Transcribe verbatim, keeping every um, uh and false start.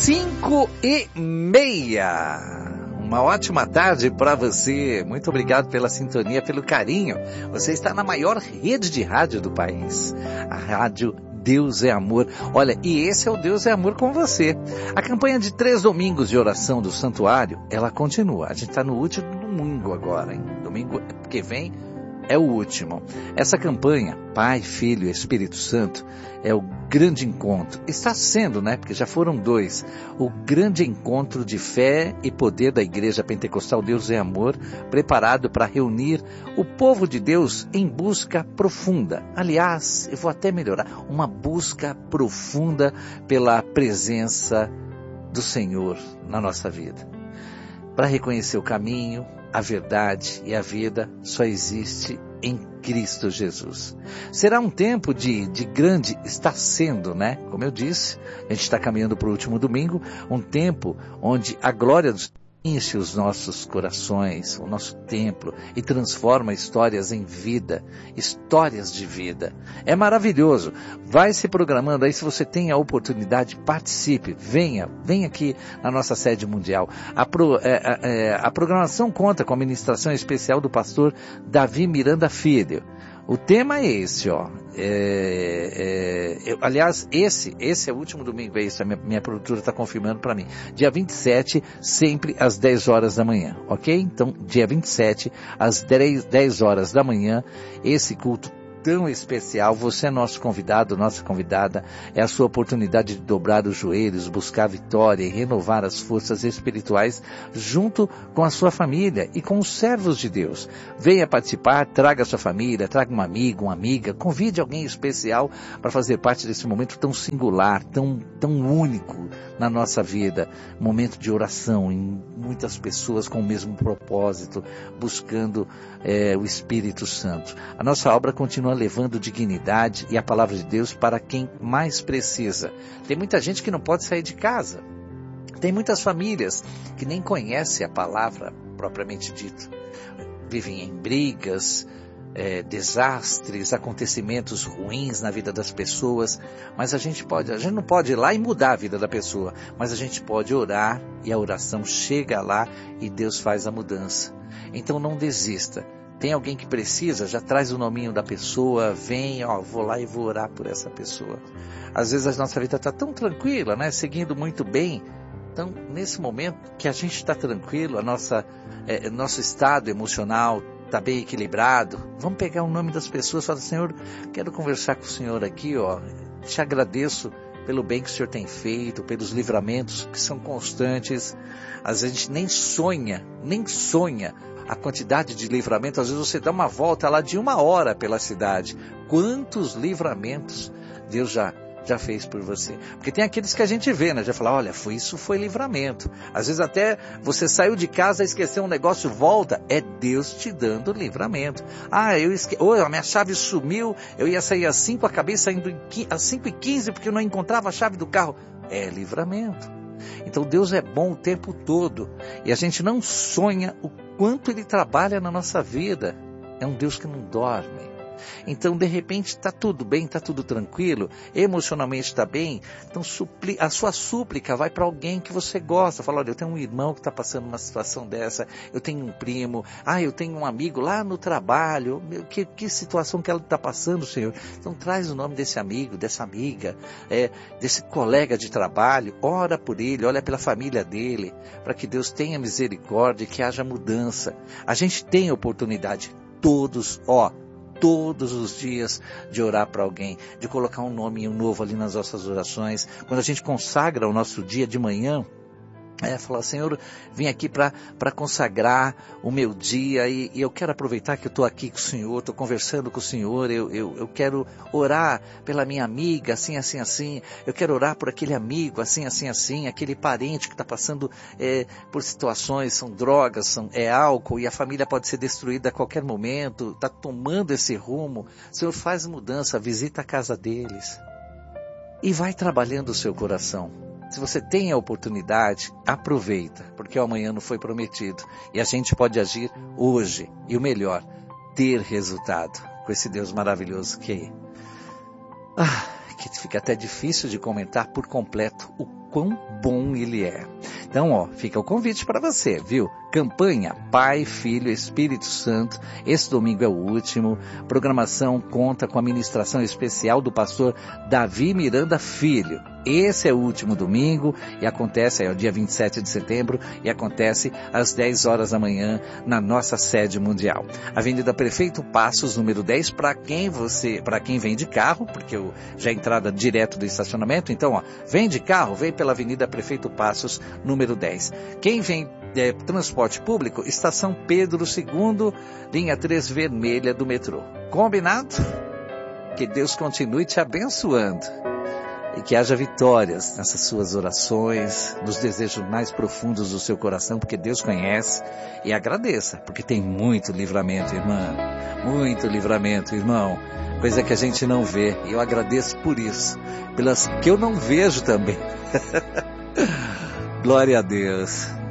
cinco e meia. Uma ótima tarde para você. Muito obrigado pela sintonia, pelo carinho. Você está na maior rede de rádio do país. A rádio Deus é Amor. Olha, e esse é o Deus é Amor com você. A campanha de três domingos de oração do santuário, ela continua. A gente está no último domingo agora, hein? Domingo que vem é o último. Essa campanha, Pai, Filho e Espírito Santo, é o grande encontro. Está sendo, né? Porque já foram dois. O grande encontro de fé e poder da Igreja Pentecostal Deus é Amor, preparado para reunir o povo de Deus em busca profunda. Aliás, eu vou até melhorar. Uma busca profunda pela presença do Senhor na nossa vida. Para reconhecer o caminho, a verdade e a vida só existe em Cristo Jesus. Será um tempo de, de grande, está sendo, né? Como eu disse, a gente está caminhando para o último domingo, um tempo onde a glória dos enche os nossos corações, o nosso templo, e transforma histórias em vida, histórias de vida. É maravilhoso. Vai se programando aí, se você tem a oportunidade, participe, venha, venha aqui na nossa sede mundial. A, pro, é, é, a programação conta com a ministração especial do pastor Davi Miranda Filho. O tema é esse, ó. É, é, eu, aliás, esse, esse é o último domingo, é isso, a minha, minha produtora está confirmando para mim. Dia vinte e sete, sempre às dez horas da manhã, ok? Então, dia vinte e sete, às dez horas da manhã, esse culto tão especial, você é nosso convidado, nossa convidada, é a sua oportunidade de dobrar os joelhos, buscar vitória e renovar as forças espirituais junto com a sua família e com os servos de Deus. Venha participar, traga a sua família, traga um amigo, uma amiga, convide alguém especial para fazer parte desse momento tão singular, tão, tão único na nossa vida, momento de oração, em muitas pessoas com o mesmo propósito, buscando é, o Espírito Santo. A nossa obra continua levando dignidade e a palavra de Deus para quem mais precisa. Tem muita gente que não pode sair de casa. Tem muitas famílias que nem conhecem a palavra propriamente dita. Vivem em brigas, é, desastres, acontecimentos ruins na vida das pessoas. Mas a gente pode, a gente não pode ir lá e mudar a vida da pessoa. Mas a gente pode orar e a oração chega lá e Deus faz a mudança. Então não desista. Tem alguém que precisa, já traz o nominho da pessoa, vem, ó, vou lá e vou orar por essa pessoa. Às vezes a nossa vida está tão tranquila, né, seguindo muito bem. Então, nesse momento que a gente está tranquilo, a nossa, é, nosso estado emocional está bem equilibrado, vamos pegar o nome das pessoas e falar, Senhor, quero conversar com o Senhor aqui, ó, te agradeço pelo bem que o Senhor tem feito, pelos livramentos que são constantes. Às vezes a gente nem sonha, nem sonha a quantidade de livramento. Às vezes você dá uma volta lá de uma hora pela cidade. Quantos livramentos Deus já, já fez por você? Porque tem aqueles que a gente vê, né? Já fala, olha, foi, isso foi livramento. Às vezes até você saiu de casa, esqueceu um negócio, volta. É Deus te dando livramento. Ah, eu esque... oh, a minha chave sumiu, eu ia sair às cinco, acabei saindo às cinco e quinze porque eu não encontrava a chave do carro. É livramento. Então Deus é bom o tempo todo. E a gente não sonha o quanto Ele trabalha na nossa vida. É um Deus que não dorme. Então, de repente, está tudo bem, está tudo tranquilo, emocionalmente está bem, então supli- a sua súplica vai para alguém que você gosta. Fala, olha, eu tenho um irmão que está passando uma situação dessa, eu tenho um primo, ah, eu tenho um amigo lá no trabalho, meu, que, que situação que ela está passando, Senhor? Então, traz o nome desse amigo, dessa amiga, é, desse colega de trabalho, ora por ele, olha pela família dele, para que Deus tenha misericórdia e que haja mudança. A gente tem oportunidade, todos, ó, todos os dias de orar para alguém, de colocar um nome novo ali nas nossas orações. Quando a gente consagra o nosso dia de manhã, é, falar, Senhor, vim aqui para consagrar o meu dia e, e eu quero aproveitar que eu estou aqui com o Senhor, estou conversando com o Senhor, eu, eu, eu quero orar pela minha amiga, assim, assim, assim, eu quero orar por aquele amigo, assim, assim, assim, aquele parente que está passando é, por situações, são drogas, são, é álcool e a família pode ser destruída a qualquer momento, está tomando esse rumo. Senhor, faz mudança, visita a casa deles e vai trabalhando o seu coração. Se você tem a oportunidade, aproveita, porque o amanhã não foi prometido. E a gente pode agir hoje. E o melhor, ter resultado com esse Deus maravilhoso que, ah, que fica até difícil de comentar por completo o quão bom Ele é. Então, ó, fica o convite para você, viu? Campanha Pai, Filho, Espírito Santo. Esse domingo é o último. Programação conta com a ministração especial do pastor Davi Miranda Filho. Esse é o último domingo e acontece, é o dia vinte e sete de setembro, e acontece às dez horas da manhã na nossa sede mundial. Avenida Prefeito Passos, número dez, para quem você, para quem vem de carro, porque eu, já é entrada direto do estacionamento, então, ó, vem de carro, vem pela Avenida Prefeito Passos, número dez. Quem vem é, transporte público, Estação Pedro segundo, linha três vermelha do metrô. Combinado? Que Deus continue te abençoando. E que haja vitórias nessas suas orações, nos desejos mais profundos do seu coração, porque Deus conhece. E agradeça, porque tem muito livramento, irmã. Muito livramento, irmão. Coisa que a gente não vê. E eu agradeço por isso. Pelas que eu não vejo também. Glória a Deus.